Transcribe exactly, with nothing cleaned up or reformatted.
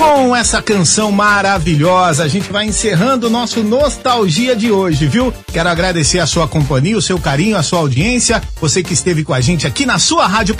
Com essa canção maravilhosa, a gente vai encerrando o nosso Nostalgia de hoje, viu? Quero agradecer a sua companhia, o seu carinho, a sua audiência, você que esteve com a gente aqui na sua rádio